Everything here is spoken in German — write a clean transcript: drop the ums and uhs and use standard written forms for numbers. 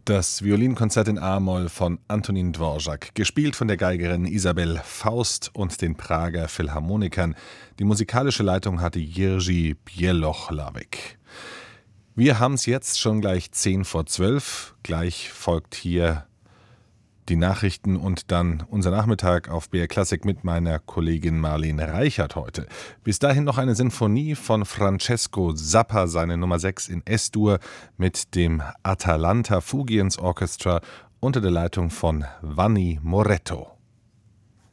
Das Violinkonzert in A-Moll von Antonín Dvořák, gespielt von der Geigerin Isabel Faust und den Prager Philharmonikern. Die musikalische Leitung hatte Jiří Bělohlávek. Wir haben es jetzt schon gleich 10:10. Gleich folgt hier die Nachrichten und dann unser Nachmittag auf BR Classic mit meiner Kollegin Marlene Reichert heute. Bis dahin noch eine Sinfonie von Francesco Zappa, seine Nummer 6 in S-Dur mit dem Atalanta Fugiens Orchestra unter der Leitung von Vanni Moretto.